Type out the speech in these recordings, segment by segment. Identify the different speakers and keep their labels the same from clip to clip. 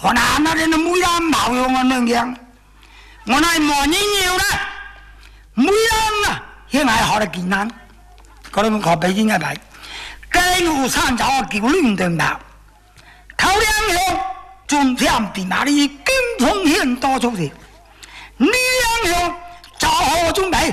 Speaker 1: 河南那人的每人毛用啊能样，我那莫人要啦，每人啊，现在学得技能，嗰啲學北京嘅牌，雞湖山就叫亂定頭，頭兩樣盡佔地那裡金風險多出嚟，呢兩樣就好準備，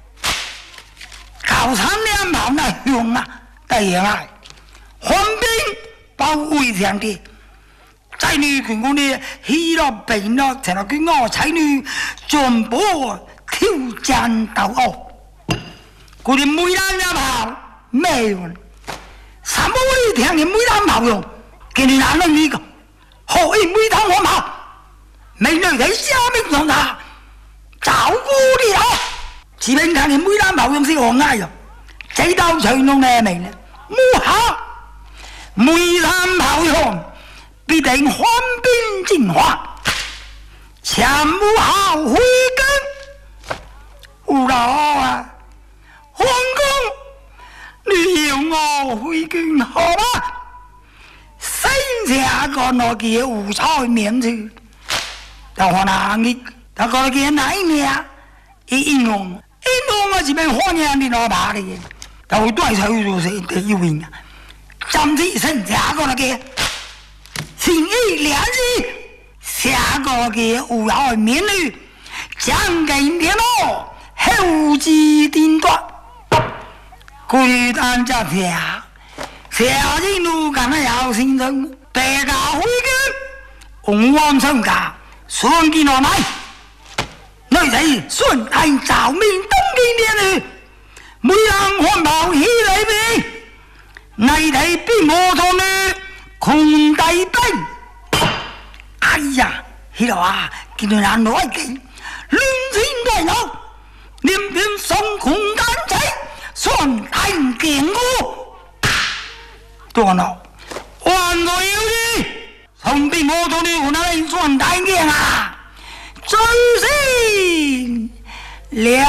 Speaker 1: 舊山兩毛那樣啊，第二係寒冰包圍場地。在女權嗰啲喜樂病樂成日佢我仔女全部挑戰鬥惡，佢哋每人一炮咩用？什麼會聽你每人炮用？見你哪能呢個？何以每人我炮？美女喺下面上下照顧你啊！只凭睇你每人炮用先可愛啊！這道才弄呢未呢？冇下每人炮用。必定寒冰進化，前無好回根。有啦啊，皇公，你要我回根好嗎？剩下個那個無菜面子，但可能你，但個個哪一年，應用我這邊花年的老爸的，但我對手就是得有名啊，甚至剩下個那個。情義兩日，下個嘅有要面女，將給天咯，後至定奪。佢單只下人路咁樣有先生，大家回去，往上架，順見落嚟，女仔順係找命東京年女，每人看跑起來邊，你哋邊冇錯呢？空大兵，哎呀，迄度啊，見到人來勁，亂天大佬，連邊送空間仔，算大勁股，多孬，還在要啲，從邊我到你湖南算大勁啊，真是良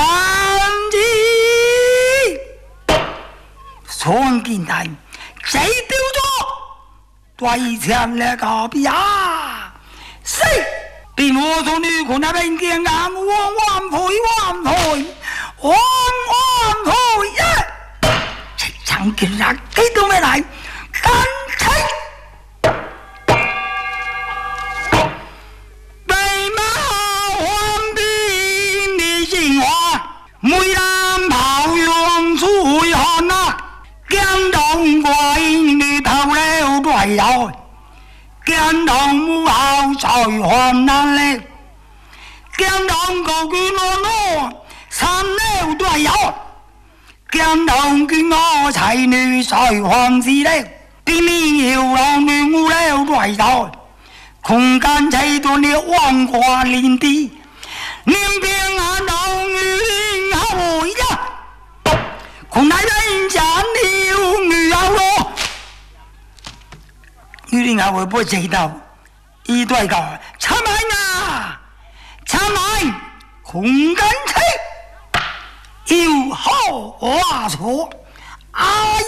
Speaker 1: 機，算見大，誰丟咗？對前來告別啊！誰邊我從女群那邊見啊？萬倍呀！這場見啊，幾都沒來，乾脆白馬黃冰的情話，每人跑用出回汗啊！驚動怪你頭了怪有，驚動母後才患難了，驚動個佢我散了怪有，驚動佢我才女才患事了，邊面要讓女無了怪有，空間才斷了萬花連地，連邊啊到女後呀！空大人家了女兒咯，女兒會不會知道？一對個參買啊，參買空間車，要好話錯。